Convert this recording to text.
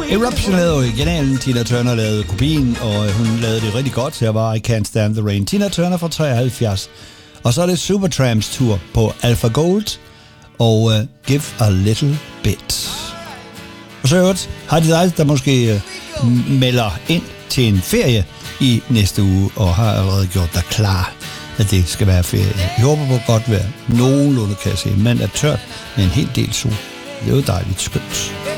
Eruption lavede originalen, Tina Turner lavede kopien, og hun lavede det rigtig godt. Jeg var I Can't Stand the Rain. Tina Turner fra 73. Og så er det Supertramps tur på Alpha Gold og Give a Little Bit. Og så øvrigt har de dig, der måske melder ind til en ferie i næste uge, og har allerede gjort dig klar, at det skal være ferie. Jeg håber på godt vejr. Nogenlunde kan jeg se. Mandag tørt med en hel del sol. Det er jo dejligt skønt.